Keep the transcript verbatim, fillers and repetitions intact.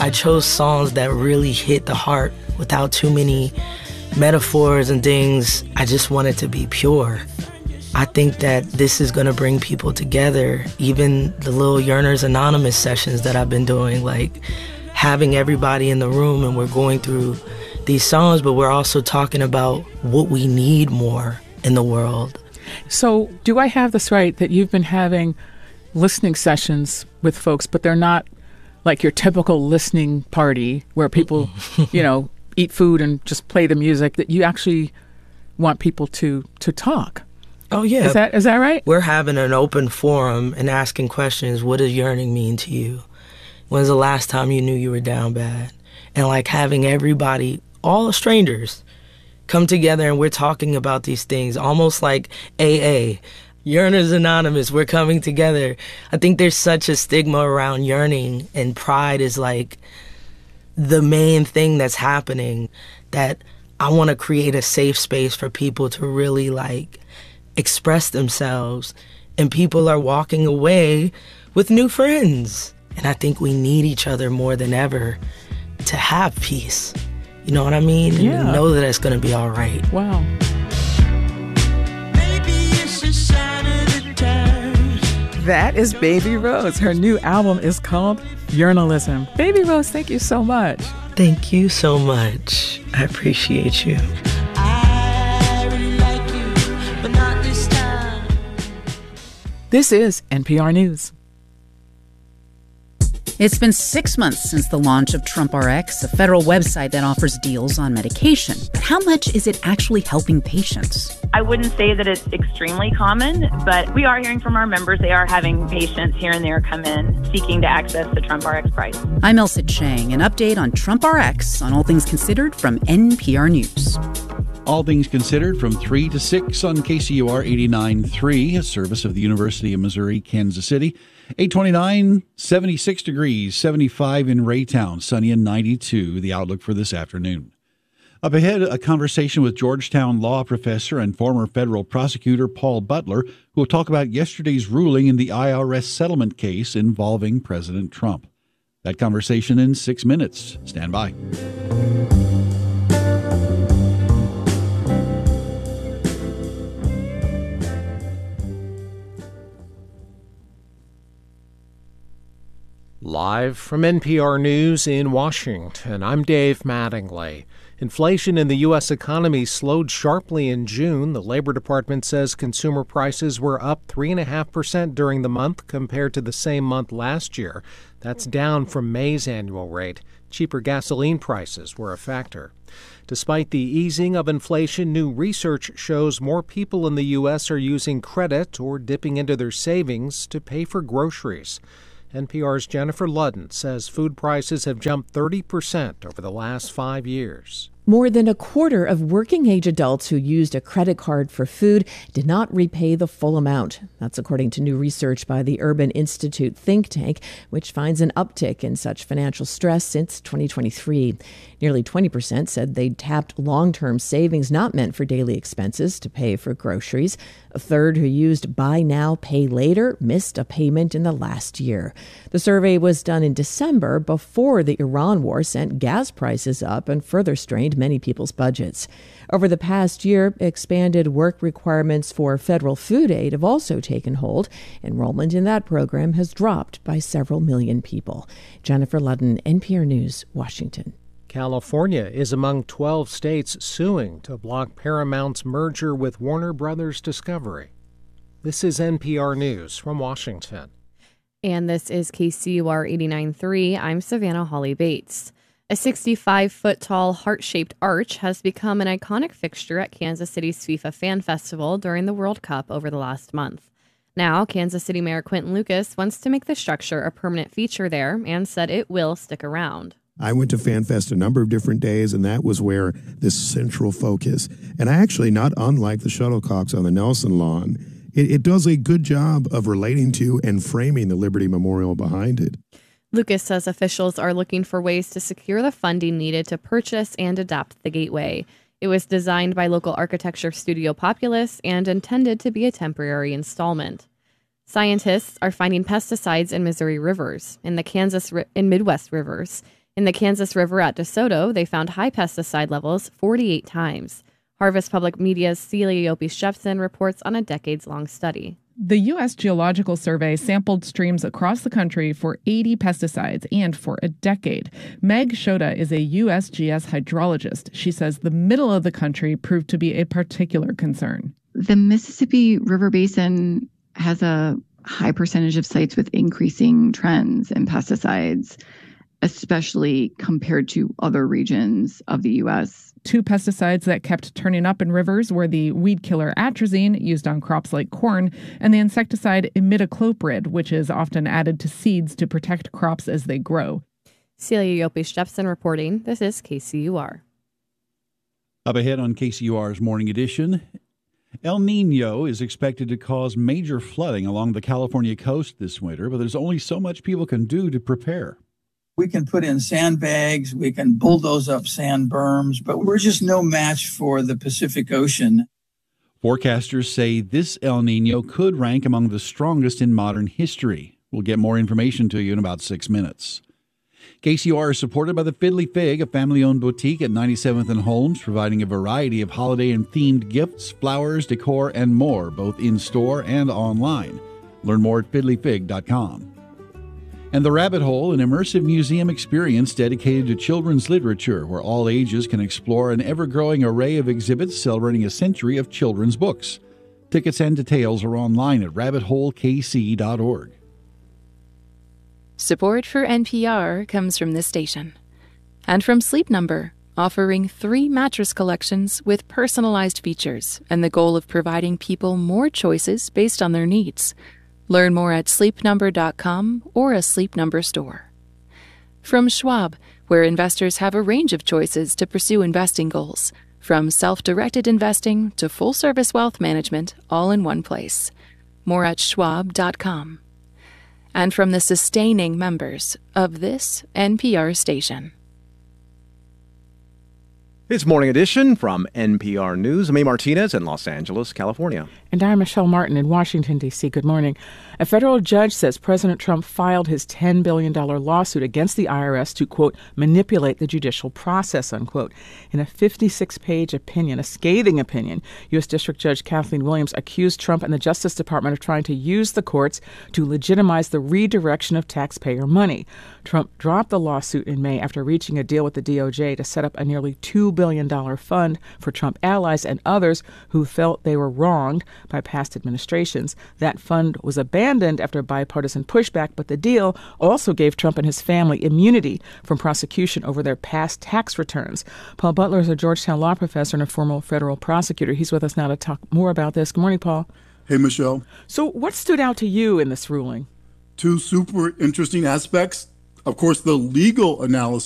I chose songs that really hit the heart without too many metaphors and things. I just wanted to be pure. I think that this is going to bring people together, even the little Yearners Anonymous sessions that I've been doing, like having everybody in the room and we're going through these songs, but we're also talking about what we need more in the world. So do I have this right that you've been having listening sessions with folks, but they're not like your typical listening party where people, you know, eat food and just play the music, that you actually want people to, to talk? Oh, yeah. Is that is that right? We're having an open forum and asking questions. What does yearning mean to you? When's the last time you knew you were down bad? And like having everybody, all strangers, come together and we're talking about these things, almost like A A, Yearners Anonymous. We're coming together. I think there's such a stigma around yearning, and pride is like the main thing that's happening, that I want to create a safe space for people to really like express themselves, and people are walking away with new friends. And I think we need each other more than ever to have peace. You know what I mean? Yeah. And know that it's going to be all right. Wow. That is Baby Rose. Her new album is called Yearnalism. Baby Rose, thank you so much. Thank you so much. I appreciate you. This is N P R News. It's been six months since the launch of TrumpRx, a federal website that offers deals on medication. But how much is it actually helping patients? I wouldn't say that it's extremely common, but we are hearing from our members. They are having patients here and there come in seeking to access the TrumpRx price. I'm Elsa Chang. An update on TrumpRx on All Things Considered from N P R News. All Things Considered from three to six on K C U R eighty-nine point three, a service of the University of Missouri, Kansas City. eight twenty-nine, seventy-six degrees, seventy-five in Raytown, sunny and ninety-two, the outlook for this afternoon. Up ahead, a conversation with Georgetown law professor and former federal prosecutor Paul Butler, who will talk about yesterday's ruling in the I R S settlement case involving President Trump. That conversation in six minutes. Stand by. Live from N P R News in Washington, I'm Dave Mattingly. Inflation in the U S economy slowed sharply in June. The Labor Department says consumer prices were up three point five percent during the month compared to the same month last year. That's down from May's annual rate. Cheaper gasoline prices were a factor. Despite the easing of inflation, new research shows more people in the U S are using credit or dipping into their savings to pay for groceries. N P R's Jennifer Ludden says food prices have jumped thirty percent over the last five years. More than a quarter of working-age adults who used a credit card for food did not repay the full amount. That's according to new research by the Urban Institute think tank, which finds an uptick in such financial stress since twenty twenty-three. Nearly twenty percent said they'd tapped long-term savings not meant for daily expenses to pay for groceries. A third who used buy now, pay later missed a payment in the last year. The survey was done in December before the Iran war sent gas prices up and further strained many people's budgets. Over the past year, expanded work requirements for federal food aid have also taken hold. Enrollment in that program has dropped by several million people. Jennifer Ludden, N P R News, Washington. California is among twelve states suing to block Paramount's merger with Warner Brothers Discovery. This is N P R News from Washington. And this is K C U R eighty-nine point three. I'm Savannah Holly Bates. A sixty-five foot tall heart-shaped arch has become an iconic fixture at Kansas City's FIFA Fan Festival during the World Cup over the last month. Now, Kansas City Mayor Quinton Lucas wants to make the structure a permanent feature there and said it will stick around. I went to FanFest a number of different days, and that was where this central focus. And actually, not unlike the shuttlecocks on the Nelson lawn, it, it does a good job of relating to and framing the Liberty Memorial behind it. Lucas says officials are looking for ways to secure the funding needed to purchase and adapt the gateway. It was designed by local architecture studio Populous and intended to be a temporary installment. Scientists are finding pesticides in Missouri rivers, in the Kansas ri- and Midwest rivers. In the Kansas River at DeSoto, they found high pesticide levels forty-eight times. Harvest Public Media's Celia Yopi-Shepson reports on a decades-long study. The U S Geological Survey sampled streams across the country for eighty pesticides and for a decade. Meg Shota is a U S G S hydrologist. She says the middle of the country proved to be a particular concern. The Mississippi River Basin has a high percentage of sites with increasing trends in pesticides, especially compared to other regions of the U S. Two pesticides that kept turning up in rivers were the weed killer atrazine, used on crops like corn, and the insecticide imidacloprid, which is often added to seeds to protect crops as they grow. Celia Yopi-Shepson reporting. This is K C U R. Up ahead on K C U R's Morning Edition, El Nino is expected to cause major flooding along the California coast this winter, but there's only so much people can do to prepare. We can put in sandbags, we can bulldoze up sand berms, but we're just no match for the Pacific Ocean. Forecasters say this El Nino could rank among the strongest in modern history. We'll get more information to you in about six minutes. K C U R is supported by the Fiddly Fig, a family-owned boutique at ninety-seventh and Holmes, providing a variety of holiday and themed gifts, flowers, decor, and more, both in-store and online. Learn more at fiddly fig dot com. And The Rabbit Hole, an immersive museum experience dedicated to children's literature, where all ages can explore an ever-growing array of exhibits celebrating a century of children's books. Tickets and details are online at rabbit hole k c dot org. Support for N P R comes from this station. And from Sleep Number, offering three mattress collections with personalized features and the goal of providing people more choices based on their needs. Learn more at sleep number dot com or a Sleep Number store. From Schwab, where investors have a range of choices to pursue investing goals, from self-directed investing to full-service wealth management, all in one place. More at schwab dot com. And from the sustaining members of this N P R station. It's Morning Edition from N P R News. I'm A. Martinez in Los Angeles, California. And I'm Michelle Martin in Washington, D C Good morning. A federal judge says President Trump filed his ten billion dollars lawsuit against the I R S to, quote, manipulate the judicial process, unquote. In a fifty-six page opinion, a scathing opinion, U S. District Judge Kathleen Williams accused Trump and the Justice Department of trying to use the courts to legitimize the redirection of taxpayer money. Trump dropped the lawsuit in May after reaching a deal with the D O J to set up a nearly two billion dollars fund for Trump allies and others who felt they were wronged by past administrations. That fund was abandoned after bipartisan pushback, but the deal also gave Trump and his family immunity from prosecution over their past tax returns. Paul Butler is a Georgetown law professor and a former federal prosecutor. He's with us now to talk more about this. Good morning, Paul. Hey, Michelle. So what stood out to you in this ruling? Two super interesting aspects. Of course, the legal analysis